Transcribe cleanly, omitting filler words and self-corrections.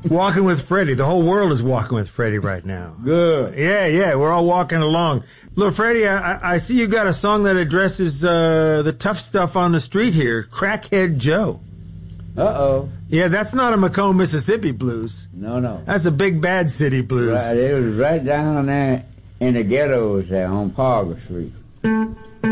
Walking with Freddie. The whole world is walking with Freddie right now. Good. Yeah, we're all walking along. Look, Freddie, I see you got a song that addresses the tough stuff on the street here. Crackhead Joe. Uh-oh. Yeah, that's not a Macomb, Mississippi blues. No. That's a big bad city blues. Right, it was right down there in the ghettos there on Parker Street.